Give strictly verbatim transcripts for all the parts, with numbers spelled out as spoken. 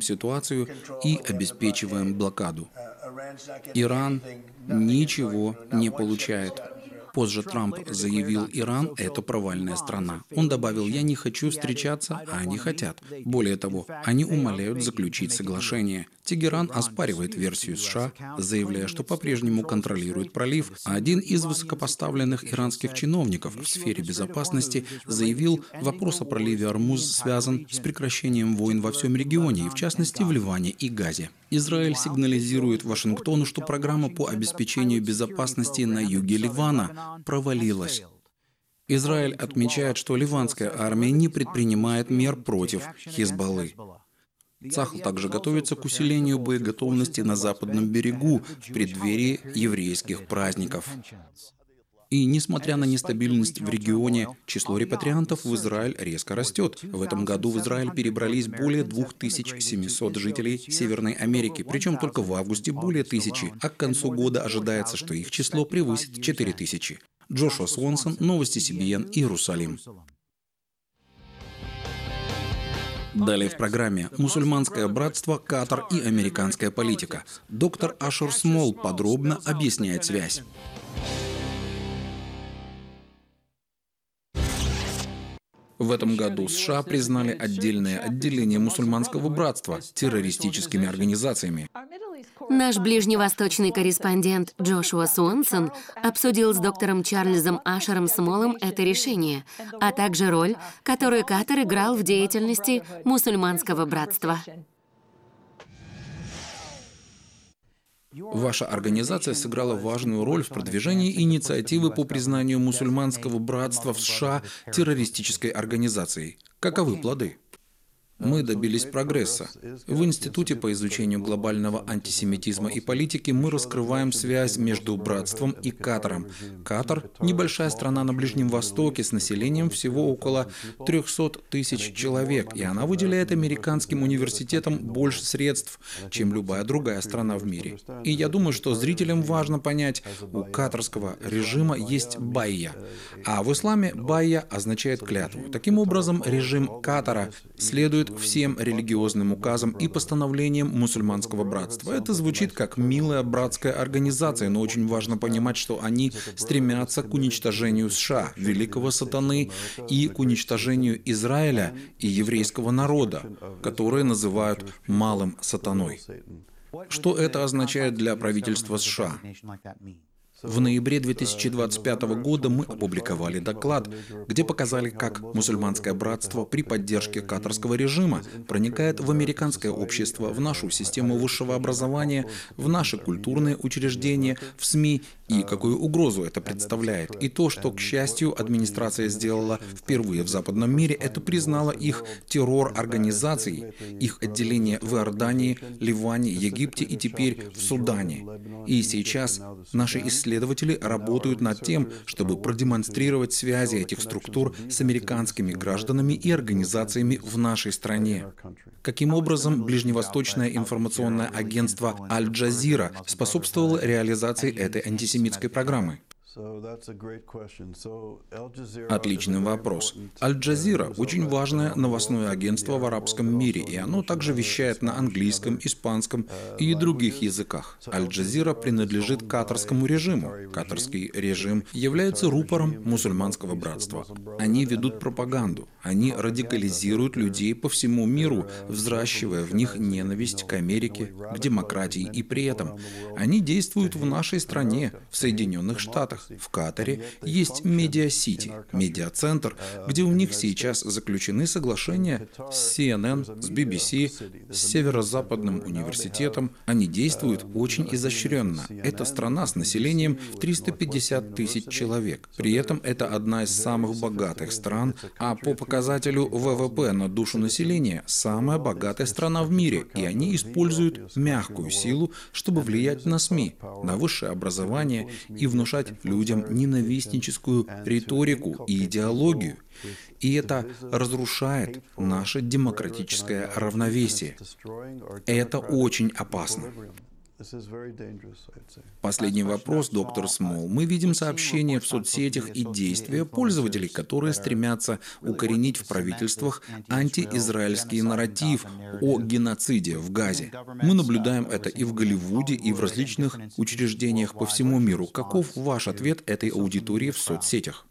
ситуацию и обеспечиваем блокаду. Иран ничего не получает. Позже Трамп заявил: Иран – это провальная страна. Он добавил: я не хочу встречаться, а они хотят. Более того, они умоляют заключить соглашение. Тегеран оспаривает версию США, заявляя, что по-прежнему контролирует пролив, а один из высокопоставленных иранских чиновников в сфере безопасности заявил: вопрос о проливе Ормуз связан с прекращением войн во всем регионе, и в частности в Ливане и Газе. Израиль сигнализирует Вашингтону, что программа по обеспечению безопасности на юге Ливана провалилась. Израиль отмечает, что ливанская армия не предпринимает мер против Хизбаллы. Цахл также готовится к усилению боеготовности на западном берегу в преддверии еврейских праздников. И несмотря на нестабильность в регионе, число репатриантов в Израиль резко растет. В этом году в Израиль перебрались более двух тысяч семисот жителей Северной Америки, причем только в августе более тысячи, а к концу года ожидается, что их число превысит четыре тысячи. Джошуа Свонсон, Новости Си Би Эн, Иерусалим. Далее в программе «Мусульманское братство, Катар и американская политика». Доктор Ашер Смол подробно объясняет связь. В этом году США признали отдельное отделение мусульманского братства террористическими организациями. Наш ближневосточный корреспондент Джошуа Суонсон обсудил с доктором Чарльзом Ашером Смолом это решение, а также роль, которую Катар играл в деятельности мусульманского братства. Ваша организация сыграла важную роль в продвижении инициативы по признанию мусульманского братства в США террористической организацией. Каковы плоды? Мы добились прогресса. В Институте по изучению глобального антисемитизма и политики мы раскрываем связь между братством и Катаром. Катар – небольшая страна на Ближнем Востоке с населением всего около трёхсот тысяч человек, и она выделяет американским университетам больше средств, чем любая другая страна в мире. И я думаю, что зрителям важно понять, у катарского режима есть байя, а в исламе байя означает клятву. Таким образом, режим Катара следует всем религиозным указам и постановлениям мусульманского братства. Это звучит как милая братская организация, но очень важно понимать, что они стремятся к уничтожению США, великого сатаны, и к уничтожению Израиля и еврейского народа, которые называют малым сатаной. Что это означает для правительства США? В ноябре две тысячи двадцать пятого года мы опубликовали доклад, где показали, как мусульманское братство при поддержке катарского режима проникает в американское общество, в нашу систему высшего образования, в наши культурные учреждения, в СМИ, и какую угрозу это представляет. И то, что, к счастью, администрация сделала впервые в западном мире, это признала их террор-организацией, их отделение в Иордании, Ливане, Египте и теперь в Судане. И сейчас наши исследователи работают над тем, чтобы продемонстрировать связи этих структур с американскими гражданами и организациями в нашей стране. Каким образом ближневосточное информационное агентство Аль-Джазира способствовало реализации этой антисемитской программы? Отличный вопрос. Аль-Джазира – очень важное новостное агентство в арабском мире, и оно также вещает на английском, испанском и других языках. Аль-Джазира принадлежит катарскому режиму. Катарский режим является рупором мусульманского братства. Они ведут пропаганду, они радикализируют людей по всему миру, взращивая в них ненависть к Америке, к демократии, и при этом они действуют в нашей стране, в Соединенных Штатах. В Катаре есть Медиа-Сити, медиа-центр, где у них сейчас заключены соглашения с Си Эн Эн, с Би Би Си, с Северо-Западным университетом. Они действуют очень изощренно. Это страна с населением в триста пятьдесят тысяч человек. При этом это одна из самых богатых стран, а по показателю вэ вэ пэ на душу населения самая богатая страна в мире. И они используют мягкую силу, чтобы влиять на СМИ, на высшее образование и внушать людям людям ненавистническую риторику и идеологию. И это разрушает наше демократическое равновесие. Это очень опасно. Последний вопрос, доктор Смол. Мы видим сообщения в соцсетях и действия пользователей, которые стремятся укоренить в правительствах антиизраильский нарратив о геноциде в Газе. Мы наблюдаем это и в Голливуде, и в различных учреждениях по всему миру. Каков ваш ответ этой аудитории в соцсетях?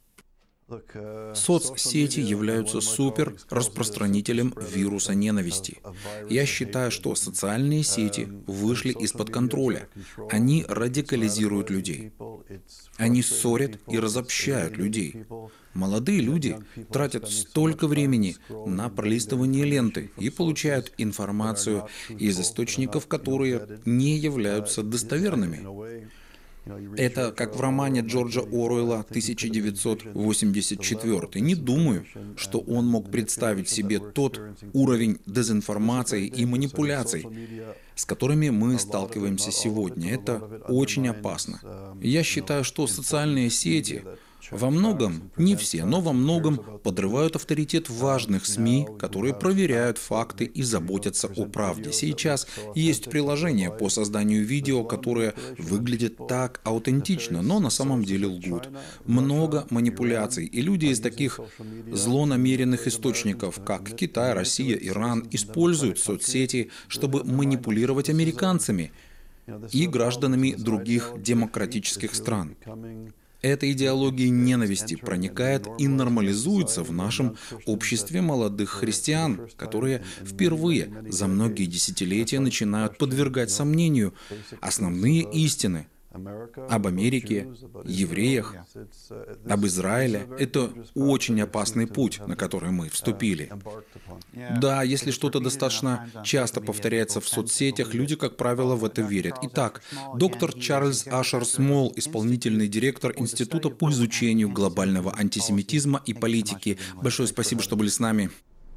Соцсети являются супер распространителем вируса ненависти. Я считаю, что социальные сети вышли из-под контроля. Они радикализируют людей. Они ссорят и разобщают людей. Молодые люди тратят столько времени на пролистывание ленты и получают информацию из источников, которые не являются достоверными. Это как в романе Джорджа Оруэлла тысяча девятьсот восемьдесят четвёртый. Не думаю, что он мог представить себе тот уровень дезинформации и манипуляций, с которыми мы сталкиваемся сегодня. Это очень опасно. Я считаю, что социальные сети во многом, не все, но во многом подрывают авторитет важных СМИ, которые проверяют факты и заботятся о правде. Сейчас есть приложения по созданию видео, которые выглядят так аутентично, но на самом деле лгут. Много манипуляций, и люди из таких злонамеренных источников, как Китай, Россия, Иран, используют соцсети, чтобы манипулировать американцами и гражданами других демократических стран. Эта идеология ненависти проникает и нормализуется в нашем обществе молодых христиан, которые впервые за многие десятилетия начинают подвергать сомнению основные истины об Америке, евреях, об Израиле. Это очень опасный путь, на который мы вступили. Да, если что-то достаточно часто повторяется в соцсетях, люди, как правило, в это верят. Итак, доктор Чарльз Ашер Смол, исполнительный директор Института по изучению глобального антисемитизма и политики. Большое спасибо, что были с нами.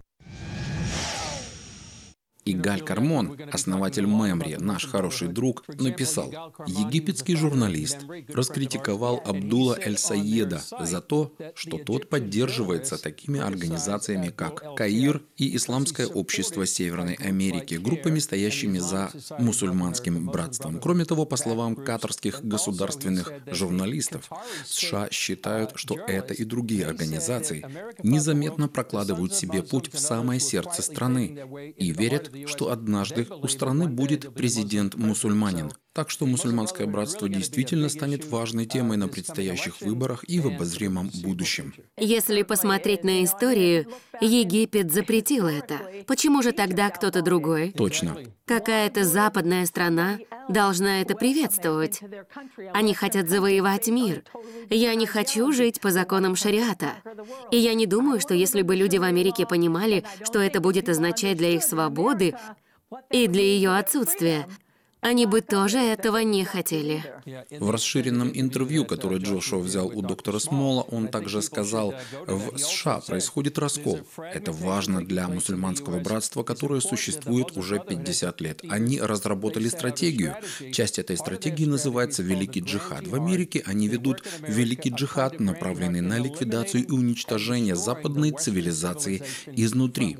И Галь Кармон, основатель Мемри, наш хороший друг, написал: египетский журналист раскритиковал Абдулла эль-Саеда за то, что тот поддерживается такими организациями, как Каир и Исламское общество Северной Америки, группами, стоящими за мусульманским братством. Кроме того, по словам катарских государственных журналистов, США считают, что это и другие организации незаметно прокладывают себе путь в самое сердце страны и верят, что однажды у страны будет президент-мусульманин. Так что мусульманское братство действительно станет важной темой на предстоящих выборах и в обозримом будущем. Если посмотреть на историю, Египет запретил это. Почему же тогда кто-то другой? Точно. Какая-то западная страна должна это приветствовать. Они хотят завоевать мир. Я не хочу жить по законам шариата. И я не думаю, что если бы люди в Америке понимали, что это будет означать для их свободы и для ее отсутствия, они бы тоже этого не хотели. В расширенном интервью, которое Джошуа взял у доктора Смола, он также сказал: в США происходит раскол. Это важно для мусульманского братства, которое существует уже пятьдесят лет. Они разработали стратегию. Часть этой стратегии называется «Великий джихад». В Америке они ведут Великий джихад, направленный на ликвидацию и уничтожение западной цивилизации изнутри.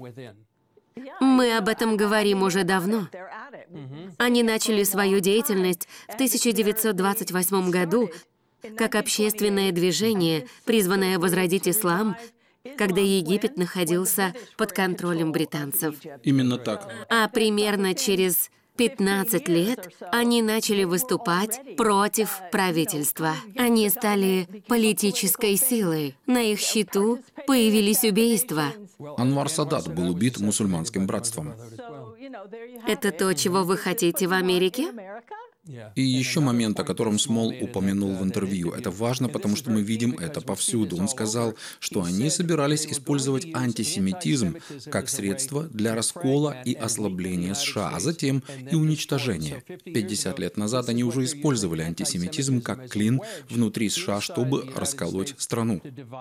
Мы об этом говорим уже давно. Они начали свою деятельность в тысяча девятьсот двадцать восьмом году как общественное движение, призванное возродить ислам, когда Египет находился под контролем британцев. Именно так. А примерно через пятнадцать лет они начали выступать против правительства. Они стали политической силой. На их счету появились убийства. Анвар Садат был убит мусульманским братством. Это то, чего вы хотите в Америке? И еще момент, о котором Смол упомянул в интервью. Это важно, потому что мы видим это повсюду. Он сказал, что они собирались использовать антисемитизм как средство для раскола и ослабления США, а затем и уничтожения. пятьдесят лет назад они уже использовали антисемитизм как клин внутри США, чтобы расколоть страну.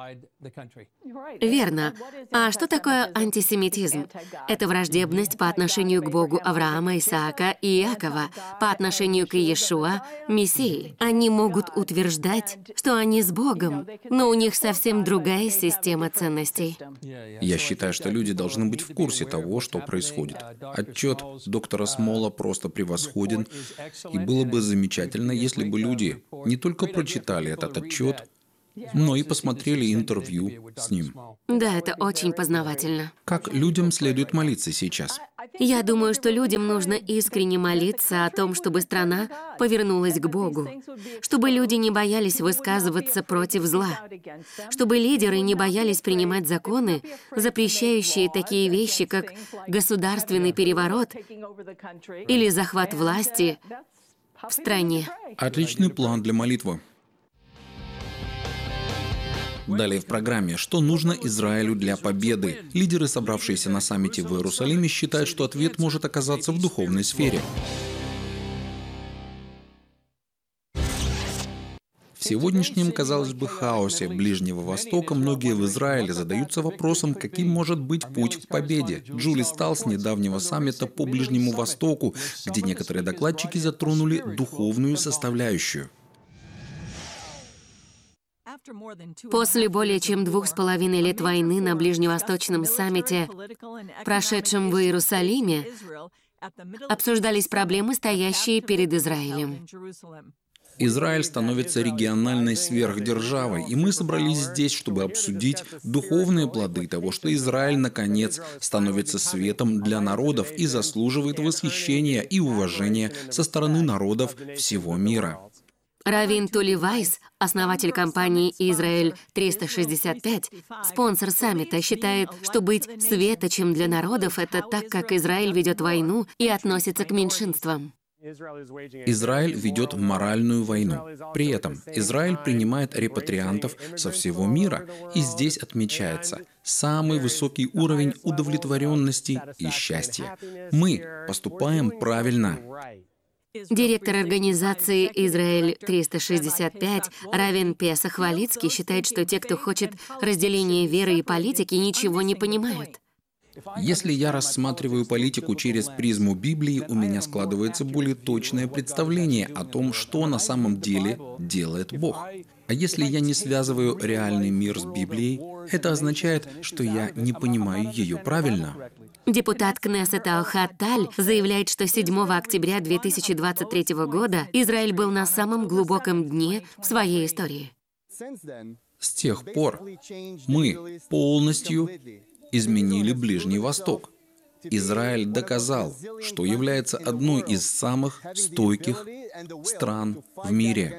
Верно. А что такое антисемитизм? Это враждебность по отношению к Богу Авраама, Исаака и Иакова, по отношению к и Иешуа Мессией. Они могут утверждать, что они с Богом, но у них совсем другая система ценностей. Я считаю, что люди должны быть в курсе того, что происходит. Отчет доктора Смола просто превосходен, и было бы замечательно, если бы люди не только прочитали этот отчет, но и посмотрели интервью с ним. Да, это очень познавательно. Как людям следует молиться сейчас? Я думаю, что людям нужно искренне молиться о том, чтобы страна повернулась к Богу, чтобы люди не боялись высказываться против зла, чтобы лидеры не боялись принимать законы, запрещающие такие вещи, как государственный переворот или захват власти в стране. Отличный план для молитвы. Далее в программе. Что нужно Израилю для победы? Лидеры, собравшиеся на саммите в Иерусалиме, считают, что ответ может оказаться в духовной сфере. В сегодняшнем, казалось бы, хаосе Ближнего Востока многие в Израиле задаются вопросом, каким может быть путь к победе. Джули Стал с недавнего саммита по Ближнему Востоку, где некоторые докладчики затронули духовную составляющую. После более чем двух с половиной лет войны на Ближневосточном саммите, прошедшем в Иерусалиме, обсуждались проблемы, стоящие перед Израилем. Израиль становится региональной сверхдержавой, и мы собрались здесь, чтобы обсудить духовные плоды того, что Израиль, наконец, становится светом для народов и заслуживает восхищения и уважения со стороны народов всего мира. Раввин Тули Вайс, основатель компании «Израиль триста шестьдесят пять», спонсор саммита, считает, что быть светочем для народов — это так, как Израиль ведет войну и относится к меньшинствам. Израиль ведет моральную войну. При этом Израиль принимает репатриантов со всего мира, и здесь отмечается самый высокий уровень удовлетворенности и счастья. Мы поступаем правильно. Директор организации «Израиль триста шестьдесят пять» Равин Песах Валицкий считает, что те, кто хочет разделения веры и политики, ничего не понимают. Если я рассматриваю политику через призму Библии, у меня складывается более точное представление о том, что на самом деле делает Бог. А если я не связываю реальный мир с Библией, это означает, что я не понимаю ее правильно. Депутат Кнессета Охад Таль заявляет, что седьмого октября две тысячи двадцать третьего года Израиль был на самом глубоком дне в своей истории. С тех пор мы полностью изменили Ближний Восток. Израиль доказал, что является одной из самых стойких стран в мире.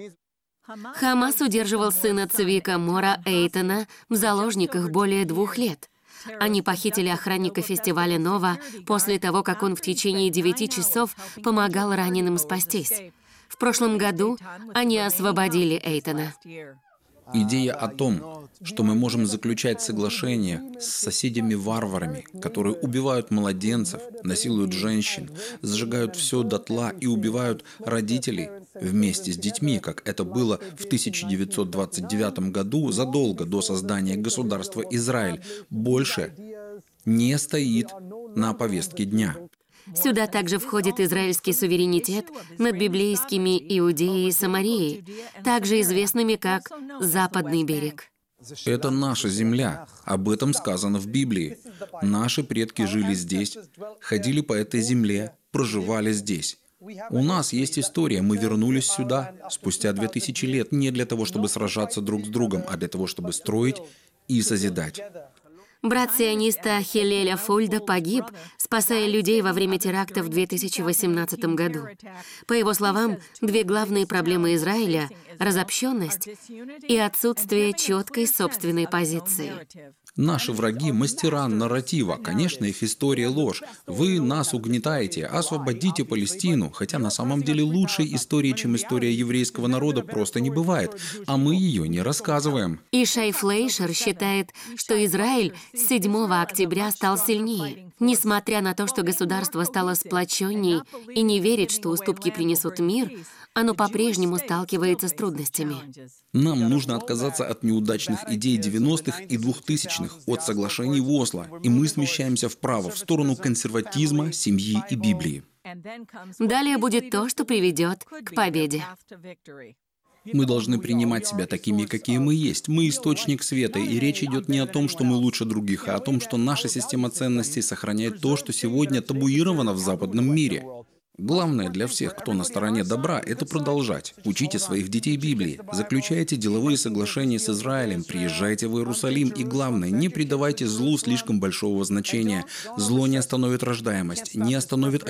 Хамас удерживал сына Цвика Мора Эйтона в заложниках более двух лет. Они похитили охранника фестиваля «Нова» после того, как он в течение девяти часов помогал раненым спастись. В прошлом году они освободили Эйтона. Идея о том, что мы можем заключать соглашения с соседями-варварами, которые убивают младенцев, насилуют женщин, сжигают все дотла и убивают родителей вместе с детьми, как это было в тысяча девятьсот двадцать девятом году, задолго до создания государства Израиль, больше не стоит на повестке дня. Сюда также входит израильский суверенитет над библейскими Иудеей и Самарией, также известными как Западный берег. Это наша земля. Об этом сказано в Библии. Наши предки жили здесь, ходили по этой земле, проживали здесь. У нас есть история. Мы вернулись сюда спустя две тысячи лет не для того, чтобы сражаться друг с другом, а для того, чтобы строить и созидать. Брат сиониста Хилеля Фульда погиб, спасая людей во время теракта в две тысячи восемнадцатом году. По его словам, две главные проблемы Израиля — разобщенность и отсутствие четкой собственной позиции. Наши враги — мастера нарратива. Конечно, их история — ложь. Вы нас угнетаете, освободите Палестину. Хотя на самом деле лучшей истории, чем история еврейского народа, просто не бывает. А мы ее не рассказываем. Ишай Флейшер считает, что Израиль с седьмого октября стал сильнее. Несмотря на то, что государство стало сплоченней и не верит, что уступки принесут мир, оно по-прежнему сталкивается с трудностями. Нам нужно отказаться от неудачных идей девяностых и двухтысячных, от соглашений в Осло, и мы смещаемся вправо, в сторону консерватизма, семьи и Библии. Далее будет то, что приведет к победе. Мы должны принимать себя такими, какие мы есть. Мы источник света, и речь идет не о том, что мы лучше других, а о том, что наша система ценностей сохраняет то, что сегодня табуировано в западном мире. Главное для всех, кто на стороне добра, это продолжать. Учите своих детей Библии, заключайте деловые соглашения с Израилем, приезжайте в Иерусалим, и главное, не придавайте злу слишком большого значения. Зло не остановит рождаемость, не остановит